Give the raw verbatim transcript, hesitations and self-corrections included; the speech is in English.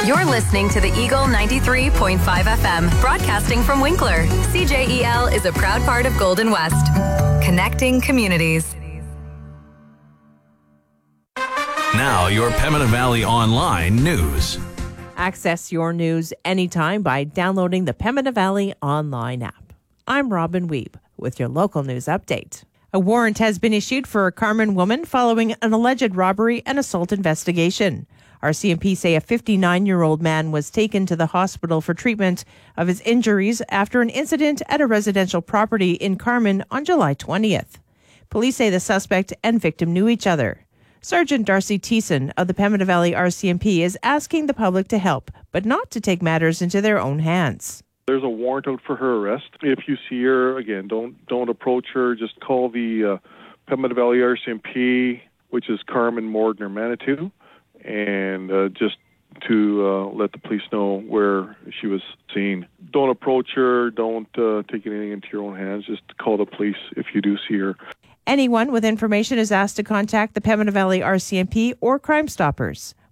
You're listening to the Eagle ninety-three point five F M, broadcasting from Winkler. C J E L is a proud part of Golden West, connecting communities. Now, your Pembina Valley Online news. Access your news anytime by downloading the Pembina Valley Online app. I'm Robin Weeb with your local news update. A warrant has been issued for a Carman woman following an alleged robbery and assault investigation. R C M P say a fifty-nine-year-old man was taken to the hospital for treatment of his injuries after an incident at a residential property in Carman on July twentieth. Police say the suspect and victim knew each other. Sergeant Darcy Thiessen of the Pembina Valley R C M P is asking the public to help, but not to take matters into their own hands. There's a warrant out for her arrest. If you see her, again, don't don't approach her. Just call the uh, Pembina Valley R C M P, which is Carman, Morden, or Manitou, and uh, just to uh, let the police know where she was seen. Don't approach her. Don't uh, take anything into your own hands. Just call the police if you do see her. Anyone with information is asked to contact the Pembina Valley R C M P or Crime Stoppers.